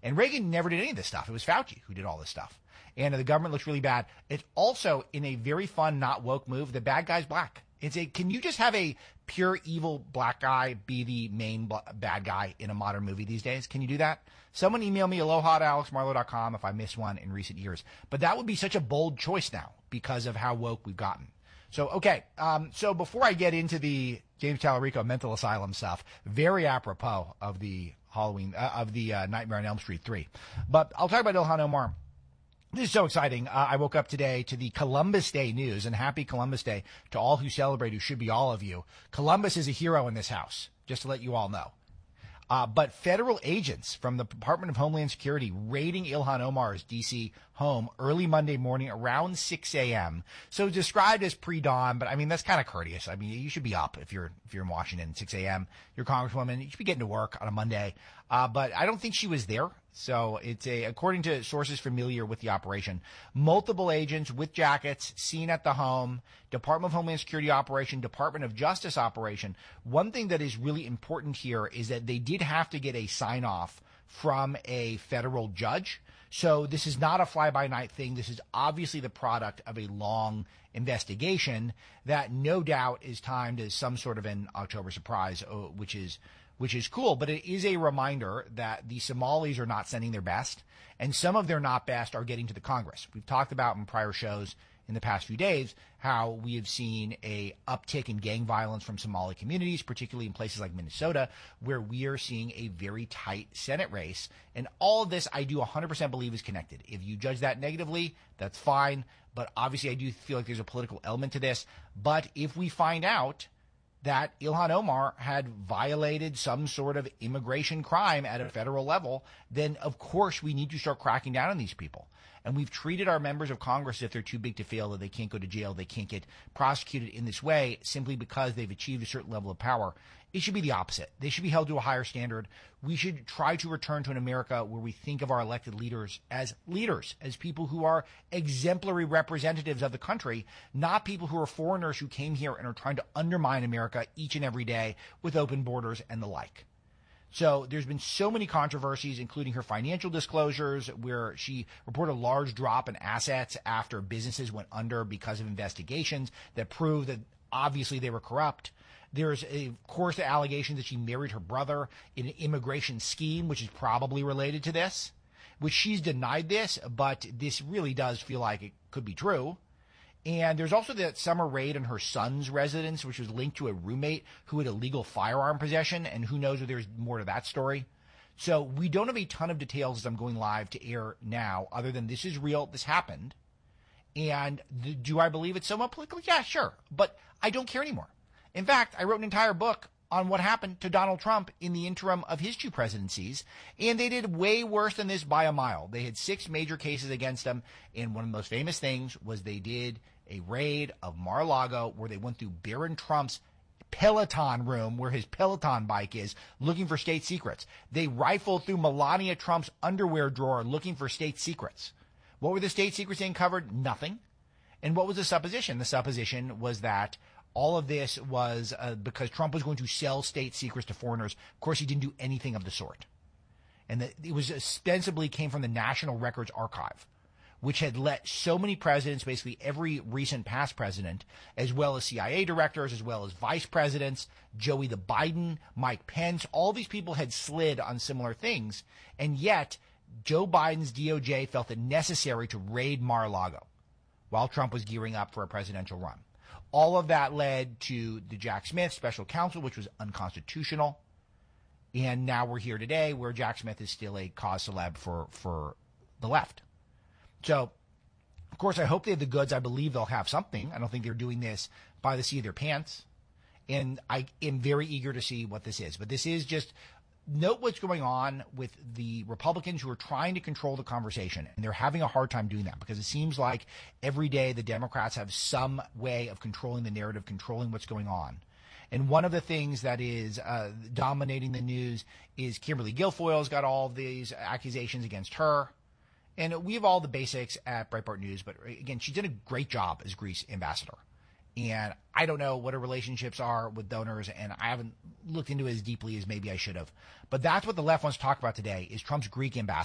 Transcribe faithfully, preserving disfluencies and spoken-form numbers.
And Reagan never did any of this stuff. It was Fauci who did all this stuff. And the government looks really bad. It's also, in a very fun, not woke move, the bad guy's black. It's a, can you just have a pure evil black guy be the main b- bad guy in a modern movie these days? Can you do that? Someone email me aloha at alex marlow dot com if I missed one in recent years. But that would be such a bold choice now because of how woke we've gotten. So, okay. Um, so before I get into the James Tallarico mental asylum stuff, very apropos of the Halloween, uh, of the uh, Nightmare on Elm Street three. But I'll talk about Ilhan Omar. This is so exciting. Uh, I woke up today to the Columbus Day news, and happy Columbus Day to all who celebrate, who should be all of you. Columbus is a hero in this house, just to let you all know. Uh, but federal agents from the Department of Homeland Security raiding Ilhan Omar's D C home early Monday morning around six a.m. So described as pre-dawn, but I mean, that's kind of courteous. I mean, you should be up if you're, if you're in Washington at six a.m. You're a congresswoman. You should be getting to work on a Monday. Uh, but I don't think she was there. So it's a, according to sources familiar with the operation, multiple agents with jackets seen at the home, Department of Homeland Security operation, Department of Justice operation. One thing that is really important here is that they did have to get a sign off from a federal judge. So this is not a fly-by-night thing. This is obviously the product of a long investigation that no doubt is timed as some sort of an October surprise, which is which is cool. But it is a reminder that the Somalis are not sending their best, and some of their not best are getting to the Congress. We've talked about in prior shows in the past few days how we have seen a uptick in gang violence from Somali communities, particularly in places like Minnesota, where we are seeing a very tight Senate race. And all of this, I do one hundred percent believe is connected. If you judge that negatively, that's fine. But obviously, I do feel like there's a political element to this. But if we find out that Ilhan Omar had violated some sort of immigration crime at a federal level, then of course we need to start cracking down on these people. And we've treated our members of Congress as if they're too big to fail, that they can't go to jail, they can't get prosecuted in this way simply because they've achieved a certain level of power. It should be the opposite. They should be held to a higher standard. We should try to return to an America where we think of our elected leaders as leaders, as people who are exemplary representatives of the country, not people who are foreigners who came here and are trying to undermine America each and every day with open borders and the like. So there's been so many controversies, including her financial disclosures, where she reported a large drop in assets after businesses went under because of investigations that proved that obviously they were corrupt. There's, a, of course, the allegation that she married her brother in an immigration scheme, which is probably related to this, which she's denied this, but this really does feel like it could be true. And there's also that summer raid on her son's residence, which was linked to a roommate who had illegal firearm possession, and who knows if there's more to that story. So we don't have a ton of details as I'm going live to air now, other than this is real, this happened. And th- do I believe it's somewhat political? Yeah, sure. But I don't care anymore. In fact, I wrote an entire book on what happened to Donald Trump in the interim of his two presidencies, and they did way worse than this by a mile. They had six major cases against them, and one of the most famous things was they did a raid of Mar-a-Lago where they went through Barron Trump's Peloton room, where his Peloton bike is, looking for state secrets. They rifled through Melania Trump's underwear drawer looking for state secrets. What were the state secrets they uncovered? Nothing. And what was the supposition? The supposition was that all of this was uh, because Trump was going to sell state secrets to foreigners. Of course, he didn't do anything of the sort. And that it was ostensibly came from the National Records Archive, which had let so many presidents, basically every recent past president, as well as C I A directors, as well as vice presidents, Joey the Biden, Mike Pence, all these people had slid on similar things. And yet, Joe Biden's D O J felt it necessary to raid Mar-a-Lago while Trump was gearing up for a presidential run. All of that led to the Jack Smith special counsel, which was unconstitutional. And now we're here today where Jack Smith is still a cause celeb for, for the left. So, of course, I hope they have the goods. I believe they'll have something. I don't think they're doing this by the seat of their pants. And I am very eager to see what this is. But this is just, note what's going on with the Republicans who are trying to control the conversation. And they're having a hard time doing that because it seems like every day the Democrats have some way of controlling the narrative, controlling what's going on. And one of the things that is uh, dominating the news is Kimberly Guilfoyle's got all of these accusations against her. And we have all the basics at Breitbart News, but again, she did a great job as Greece ambassador. And I don't know what her relationships are with donors, and I haven't looked into it as deeply as maybe I should have. But that's what the left wants to talk about today, is Trump's Greek ambassador.